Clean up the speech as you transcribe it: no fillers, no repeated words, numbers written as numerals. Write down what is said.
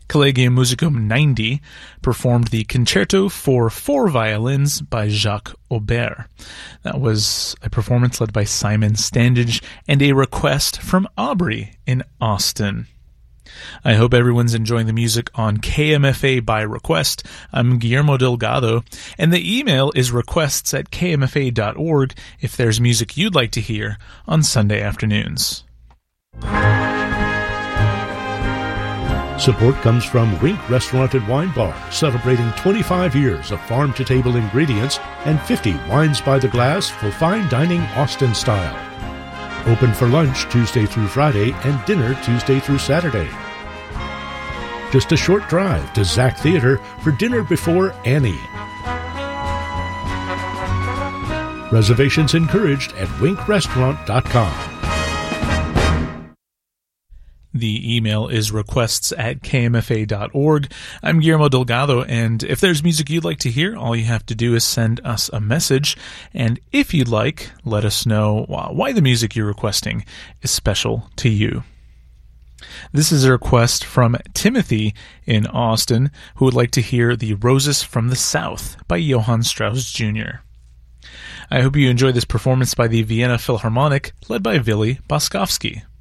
Collegium Musicum 90 performed the Concerto for 4 Violins by Jacques Aubert. That was a performance led by Simon Standage and a request from Aubrey in Austin. I hope everyone's enjoying the music on KMFA by request. I'm Guillermo Delgado, and the email is requests@kmfa.org if there's music you'd like to hear on Sunday afternoons. Support comes from Wink Restaurant and Wine Bar, celebrating 25 years of farm-to-table ingredients and 50 wines by the glass for fine dining Austin style. Open for lunch Tuesday through Friday and dinner Tuesday through Saturday. Just a short drive to Zach Theater for dinner before Annie. Reservations encouraged at winkrestaurant.com. The email is requests@kmfa.org. I'm Guillermo Delgado, and if there's music you'd like to hear, all you have to do is send us a message. And if you'd like, let us know why the music you're requesting is special to you. This is a request from Timothy in Austin, who would like to hear The Roses from the South by Johann Strauss Jr. I hope you enjoy this performance by the Vienna Philharmonic, led by Willy Boskovsky.